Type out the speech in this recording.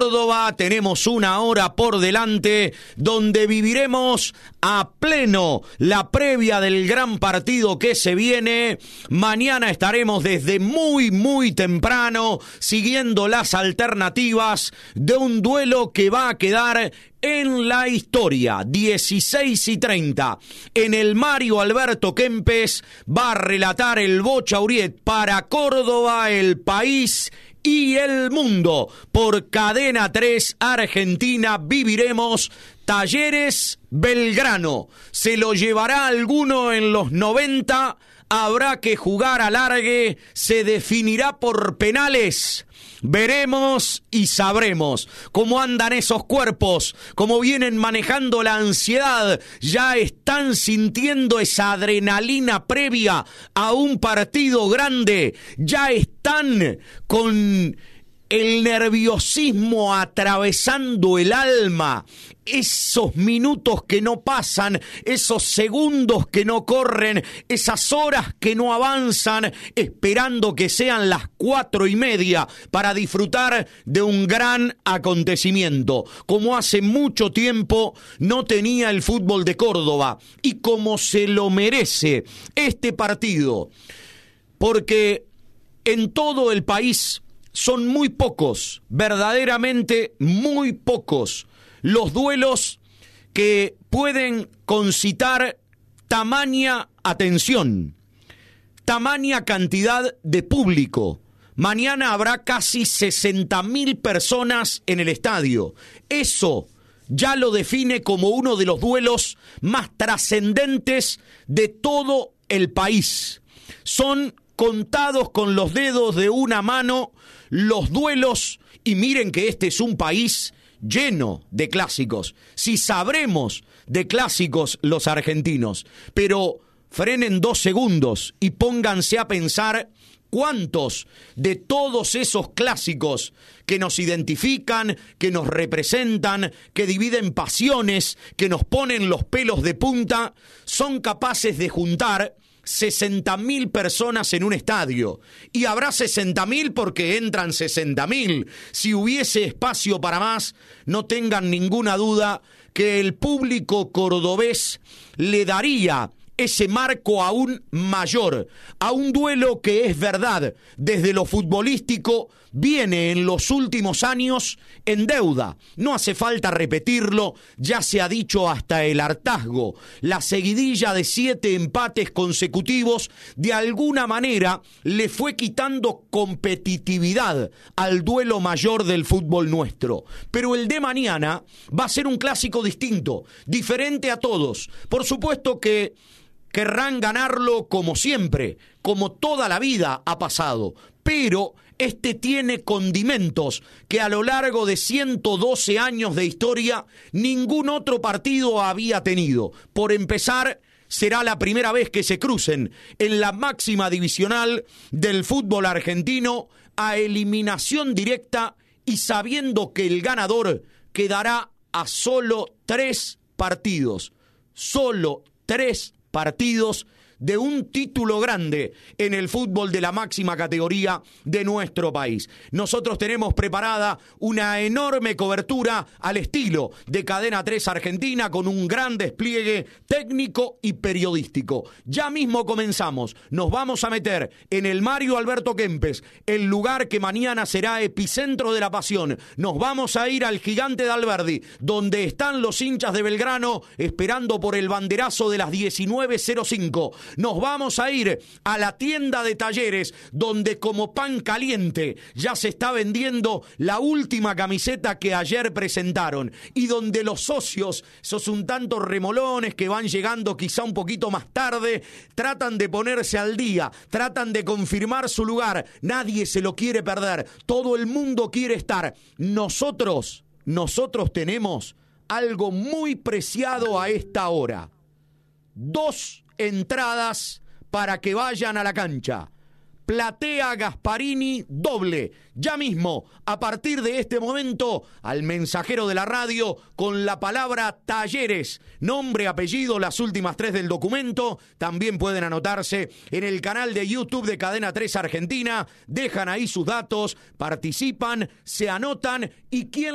Córdoba. Tenemos una hora por delante donde viviremos a pleno la previa del gran partido que se viene. Mañana estaremos desde muy temprano siguiendo las alternativas de un duelo que va a quedar en la historia. 16:30 en el Mario Alberto Kempes va a relatar el Bocha Uriet para Córdoba, el país y el mundo. Por Cadena 3 Argentina viviremos Talleres Belgrano. ¿Se lo llevará alguno en los 90? ¿Habrá que jugar alargue? ¿Se definirá por penales? Veremos y sabremos cómo andan esos cuerpos, cómo vienen manejando la ansiedad. Ya están sintiendo esa adrenalina previa a un partido grande. Ya están con el nerviosismo atravesando el alma. Esos minutos que no pasan, esos segundos que no corren, esas horas que no avanzan, esperando que sean las 4:30 para disfrutar de un gran acontecimiento, como hace mucho tiempo no tenía el fútbol de Córdoba, y como se lo merece este partido, porque en todo el país son muy pocos, verdaderamente muy pocos, los duelos que pueden concitar tamaña atención, tamaña cantidad de público. Mañana habrá casi 60.000 personas en el estadio. Eso ya lo define como uno de los duelos más trascendentes de todo el país. Son contados con los dedos de una mano los duelos, y miren que este es un país lleno de clásicos. Si sabremos de clásicos los argentinos, pero frenen 2 segundos y pónganse a pensar cuántos de todos esos clásicos que nos identifican, que nos representan, que dividen pasiones, que nos ponen los pelos de punta, son capaces de juntar 60.000 personas en un estadio. Y habrá 60.000 porque entran 60.000. Si hubiese espacio para más, no tengan ninguna duda que el público cordobés le daría ese marco aún mayor a un duelo que, es verdad, desde lo futbolístico viene en los últimos años en deuda. No hace falta repetirlo, ya se ha dicho hasta el hartazgo. La seguidilla de 7 empates consecutivos de alguna manera le fue quitando competitividad al duelo mayor del fútbol nuestro. Pero el de mañana va a ser un clásico distinto, diferente a todos. Por supuesto que querrán ganarlo como siempre, como toda la vida ha pasado, pero este tiene condimentos que a lo largo de 112 años de historia ningún otro partido había tenido. Por empezar, será la primera vez que se crucen en la máxima divisional del fútbol argentino a eliminación directa, y sabiendo que el ganador quedará a solo 3 partidos, solo 3 partidos de un título grande en el fútbol de la máxima categoría de nuestro país. Nosotros tenemos preparada una enorme cobertura al estilo de Cadena 3 Argentina, con un gran despliegue técnico y periodístico. Ya mismo comenzamos, nos vamos a meter en el Mario Alberto Kempes, el lugar que mañana será epicentro de la pasión. Nos vamos a ir al Gigante de Alberdi, donde están los hinchas de Belgrano esperando por el banderazo de las 19:05. Nos vamos a ir a la tienda de Talleres, donde como pan caliente ya se está vendiendo la última camiseta que ayer presentaron, y donde los socios, esos un tanto remolones que van llegando quizá un poquito más tarde, tratan de ponerse al día, tratan de confirmar su lugar. Nadie se lo quiere perder, todo el mundo quiere estar. Nosotros tenemos algo muy preciado a esta hora: 2 entradas para que vayan a la cancha. Platea Gasparini doble. Ya mismo, a partir de este momento, al mensajero de la radio con la palabra Talleres, nombre, apellido, las últimas 3 del documento. También pueden anotarse en el canal de YouTube de Cadena 3 Argentina. Dejan ahí sus datos, participan, se anotan, y ¿quién